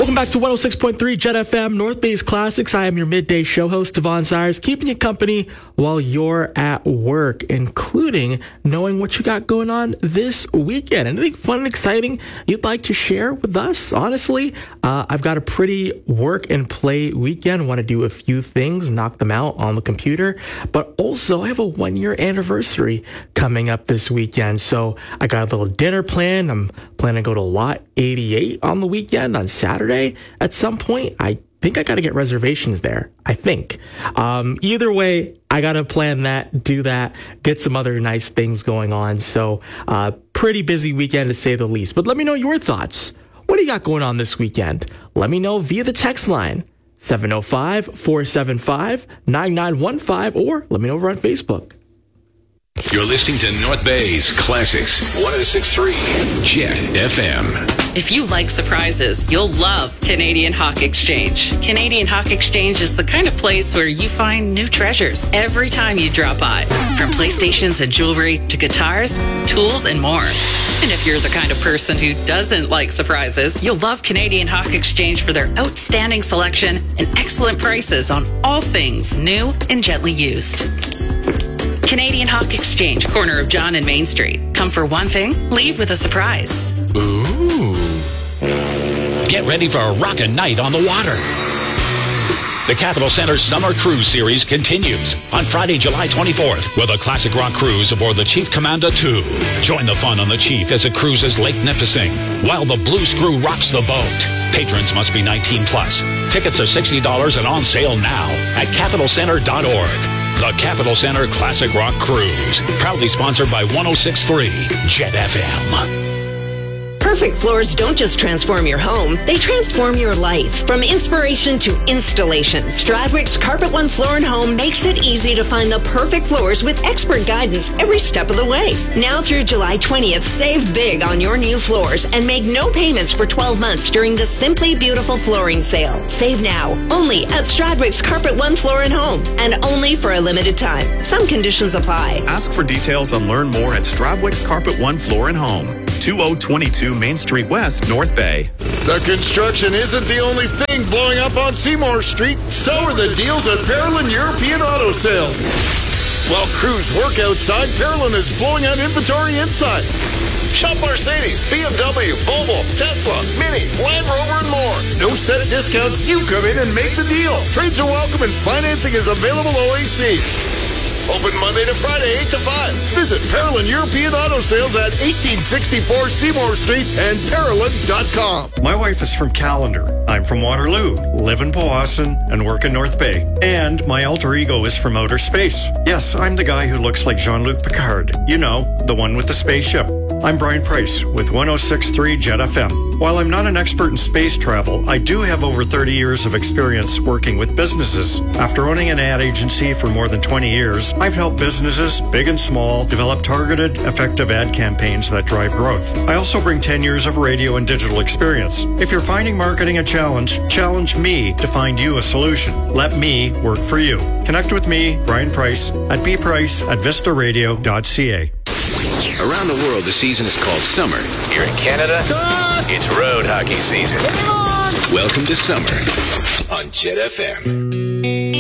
Welcome back to 106.3 Jet FM, North Bay's Classics. I am your midday show host, Devon Sires, keeping you company while you're at work, including knowing what you got going on this weekend. Anything fun and exciting you'd like to share with us? Honestly, I've got a pretty work and play weekend. Want to do a few things, knock them out on the computer, but also I have a 1-year anniversary coming up this weekend. So I got a little dinner planned. I'm planning to go to Lot 88 on the weekend on Saturday at some point. I think I got to get reservations there. I think. Either way, I got to plan that, do that, get some other nice things going on. So pretty busy weekend to say the least. But let me know your thoughts. What do you got going on this weekend? Let me know via the text line 705-475-9915 or let me know over on Facebook. You're listening to North Bay's Classics 106.3 Jet FM. If you like surprises, you'll love Canadian Hawk Exchange. Canadian Hawk Exchange is the kind of place where you find new treasures every time you drop by. From PlayStations and jewelry to guitars, tools, and more. And if you're the kind of person who doesn't like surprises, you'll love Canadian Hawk Exchange for their outstanding selection and excellent prices on all things new and gently used. Canadian Hawk Exchange, corner of John and Main Street. Come for one thing, leave with a surprise. Ooh. Get ready for a rockin' night on the water. The Capital Center Summer Cruise Series continues on Friday, July 24th with a classic rock cruise aboard the Chief Commander 2. Join the fun on the Chief as it cruises Lake Nipissing while the Blue Screw rocks the boat. Patrons must be 18 plus. Tickets are $60 and on sale now at capitalcenter.org. The Capital Center Classic Rock Cruise, proudly sponsored by 106.3 Jet FM. Perfect floors don't just transform your home, they transform your life. From inspiration to installation, Stradwick's Carpet One Floor and Home makes it easy to find the perfect floors with expert guidance every step of the way. Now through July 20th, save big on your new floors and make no payments for 12 months during the Simply Beautiful Flooring Sale. Save now, only at Stradwick's Carpet One Floor and Home, and only for a limited time. Some conditions apply. Ask for details and learn more at Stradwick's Carpet One Floor and Home. 2022 Main Street West, North Bay. The construction isn't the only thing blowing up on Seymour Street. So are the deals at Parolin European Auto Sales. While crews work outside, Parolin is blowing out inventory inside. Shop Mercedes, BMW, Volvo, Tesla, Mini, Land Rover, and more. No set discounts. You come in and make the deal. Trades are welcome and financing is available OAC. Open Monday to Friday, 8 to 5. Visit Parolin European Auto Sales at 1864 Seymour Street and Parolin.com. My wife is from Callander. I'm from Waterloo, live in Powassan, and work in North Bay. And my alter ego is from outer space. Yes, I'm the guy who looks like Jean-Luc Picard. You know, the one with the spaceship. I'm Brian Price with 106.3 Jet FM. While I'm not an expert in space travel, I do have over 30 years of experience working with businesses. After owning an ad agency for more than 20 years, I've helped businesses, big and small, develop targeted, effective ad campaigns that drive growth. I also bring 10 years of radio and digital experience. If you're finding marketing a challenge, challenge me to find you a solution. Let me work for you. Connect with me, Brian Price, at bprice@vistaradio.ca. Around the world, the season is called summer. Here in Canada, it's road hockey season. Welcome to summer on Jet FM.